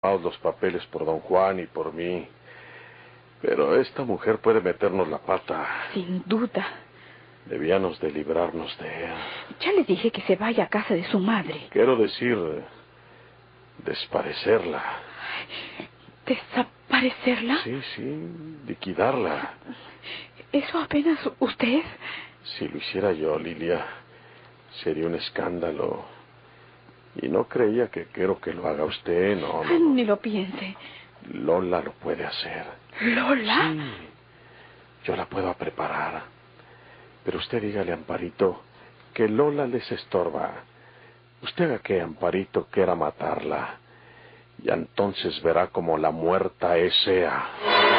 los papeles por don Juan y por mí. Pero esta mujer puede meternos la pata. Sin duda. Debíamos de librarnos de ella. Ya le dije que se vaya a casa de su madre. Quiero decir, desaparecerla. ¿Desaparecerla? Sí, liquidarla. ¿Eso apenas usted? Si lo hiciera yo, Lilia, sería un escándalo. Y no creía que quiero que lo haga usted, no. Ni lo piense. Lola lo puede hacer. ¿Lola? Sí, yo la puedo preparar. Pero usted dígale a Amparito que Lola les estorba. Usted haga que Amparito quiera matarla. Y entonces verá como la muerta es ella.